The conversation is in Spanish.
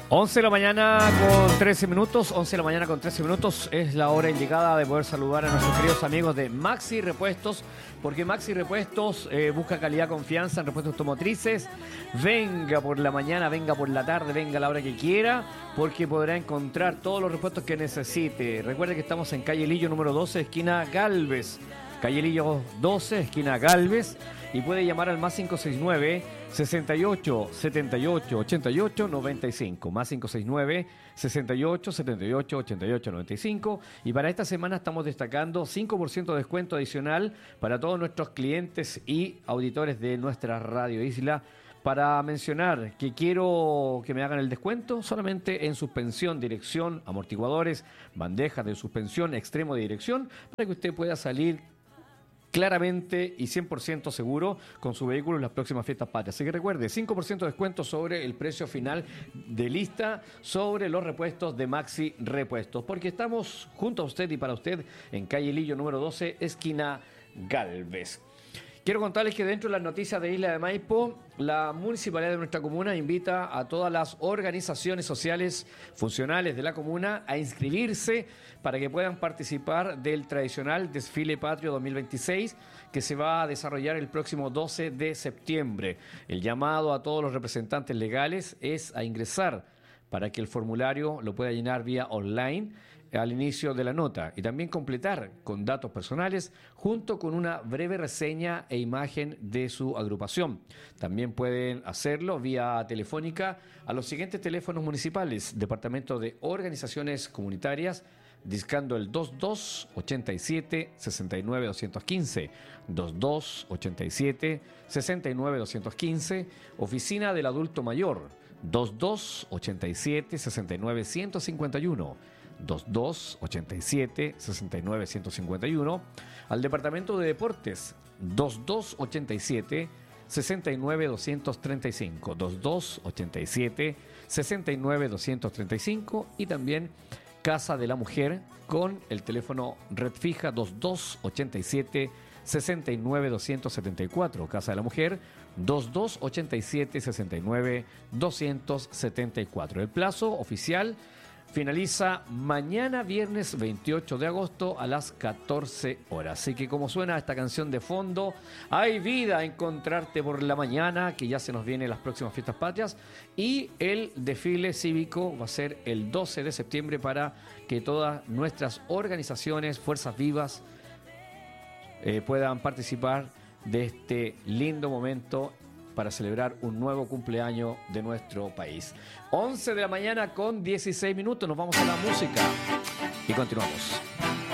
11 de la mañana con 13 minutos, 11 de la mañana con 13 minutos es la hora indicada de poder saludar a nuestros queridos amigos de Maxi Repuestos, porque Maxi Repuestos busca calidad, confianza en repuestos automotrices. Venga por la mañana, venga por la tarde, venga a la hora que quiera, porque podrá encontrar todos los repuestos que necesite. Recuerde que estamos en calle Lillo número 12, esquina Galvez. Calle Lillo 12, esquina Galvez, y puede llamar al más 569 68 78 88 95, más 569 68 78 88 95. Y para esta semana estamos destacando 5% de descuento adicional para todos nuestros clientes y auditores de nuestra Radio Isla. Para mencionar que quiero que me hagan el descuento solamente en suspensión, dirección, amortiguadores, bandejas de suspensión, extremo de dirección, para que usted pueda salir claramente y 100% seguro con su vehículo en las próximas fiestas patrias. Así que recuerde, 5% de descuento sobre el precio final de lista sobre los repuestos de Maxi Repuestos, porque estamos junto a usted y para usted en calle Lillo número 12, esquina Galvez. Quiero contarles que dentro de las noticias de Isla de Maipo, la municipalidad de nuestra comuna invita a todas las organizaciones sociales funcionales de la comuna a inscribirse para que puedan participar del tradicional desfile patrio 2026 que se va a desarrollar el próximo 12 de septiembre. El llamado a todos los representantes legales es a ingresar para que el formulario lo pueda llenar vía online al inicio de la nota y también completar con datos personales junto con una breve reseña e imagen de su agrupación. También pueden hacerlo vía telefónica a los siguientes teléfonos municipales: Departamento de Organizaciones Comunitarias, discando el 22 87 69 215, 22 87 69 215, Oficina del Adulto Mayor, 22 87 69 151, 22 87 69 151, al Departamento de Deportes, 22 87 69 235, 22 87 69 235, y también Casa de la Mujer con el teléfono red fija 22 87 69 274, Casa de la Mujer 22 87 69 274. El plazo oficial finaliza mañana viernes 28 de agosto a las 14 horas. Así que como suena esta canción de fondo, hay vida, encontrarte por la mañana, que ya se nos vienen las próximas fiestas patrias, y el desfile cívico va a ser el 12 de septiembre para que todas nuestras organizaciones, fuerzas vivas, puedan participar de este lindo momento para celebrar un nuevo cumpleaños de nuestro país. 11 de la mañana con 16 minutos, nos vamos a la música y continuamos.